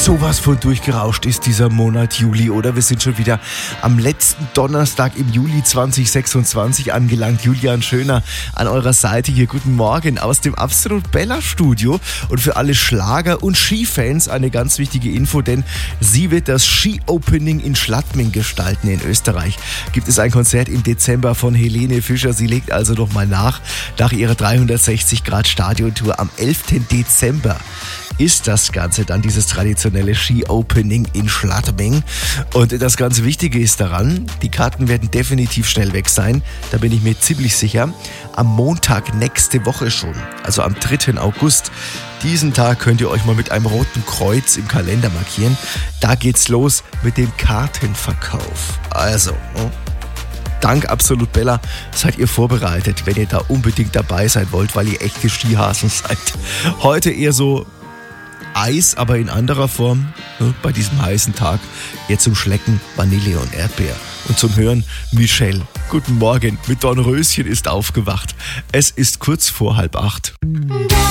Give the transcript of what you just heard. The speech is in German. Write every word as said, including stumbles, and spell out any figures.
Sowas von durchgerauscht ist dieser Monat Juli, oder? Wir sind schon wieder am letzten Donnerstag im Juli zwanzig sechsundzwanzig angelangt. Julian Schöner an eurer Seite hier. Guten Morgen aus dem Absolut Bella Studio. Und für alle Schlager- und Skifans eine ganz wichtige Info, denn sie wird das Ski-Opening in Schladming gestalten in Österreich. Gibt es ein Konzert im Dezember von Helene Fischer. Sie legt also nochmal nach, nach ihrer dreihundertsechzig Grad Stadiontour am elften Dezember. Ist das Ganze dann dieses traditionelle Ski-Opening in Schladming. Und das ganz Wichtige ist daran, die Karten werden definitiv schnell weg sein, da bin ich mir ziemlich sicher. Am Montag nächste Woche schon, also am dritten August, diesen Tag könnt ihr euch mal mit einem roten Kreuz im Kalender markieren. Da geht's los mit dem Kartenverkauf. Also, dank Absolut Bella seid ihr vorbereitet, wenn ihr da unbedingt dabei sein wollt, weil ihr echte Skihasen seid. Heute eher so Eis, aber in anderer Form, ne, bei diesem heißen Tag. Jetzt zum Schlecken Vanille und Erdbeer. Und zum Hören Michelle. Guten Morgen, mit Dornröschen ist aufgewacht. Es ist kurz vor halb acht.